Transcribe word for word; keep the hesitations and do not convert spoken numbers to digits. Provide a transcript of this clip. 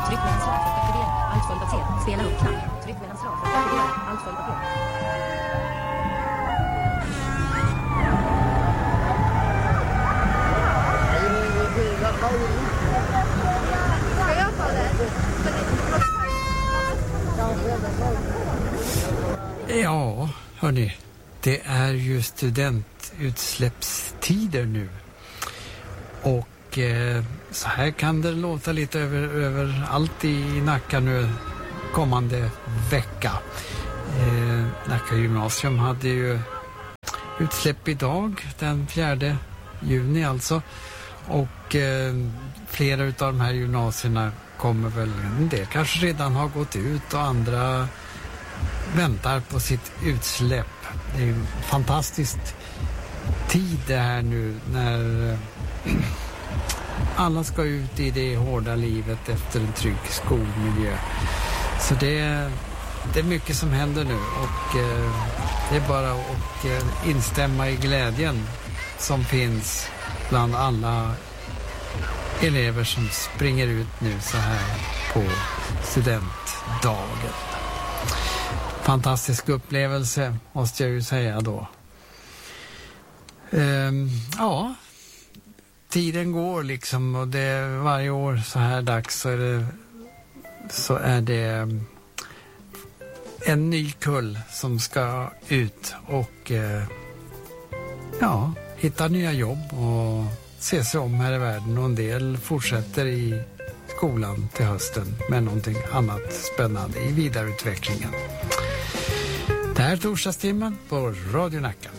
Tryck vänster för att aktivera. Allt följd av tre. Spela upp knapp. Tryck vänster för att aktivera. Allt följd av tre. Ska jag ta det? Ja, hörni. Det är ju studentutsläppstider nu. Och eh, så här kan det låta lite över, över allt i Nacka nu kommande vecka. Eh, Nacka gymnasium hade ju utsläpp idag, den fjärde juni alltså. Och eh, flera av de här gymnasierna kommer väl, en del kanske redan har gått ut och andra väntar på sitt utsläpp. Det är en fantastisk tid det här nu när eh, alla ska ut i det hårda livet efter en trygg skolmiljö. Så det är, det är mycket som händer nu och eh, det är bara att eh, instämma i glädjen som finns bland alla elever som springer ut nu så här på studentdagen. Fantastisk upplevelse måste jag ju säga då. Ehm, ja, tiden går liksom och det varje år så här dags så är det, så är det en ny kull som ska ut och eh, ja, hitta nya jobb och se sig om här i världen och en del fortsätter i skolan till hösten med någonting annat spännande i vidareutvecklingen. Det här är torsdagstimmen på Radio Nacka.